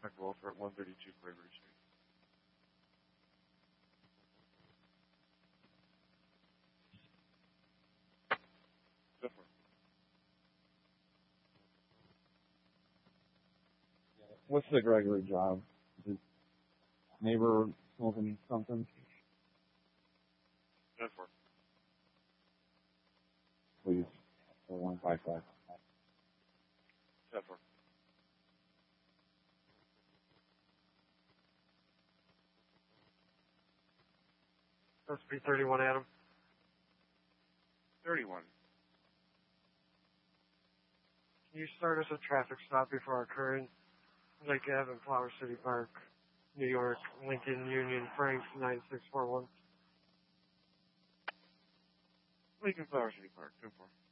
Contact Walter at 132 Gregory Street. Different. What's the Gregory job? Is neighbor smoking something? Different. Please. 4155. Different. SP 31 Adam. 31. Can you start us a traffic stop before our current Lake Ave and Flower City Park, New York, Lincoln, Union, Franks, 9641? Lincoln Flower City Park. 2-4.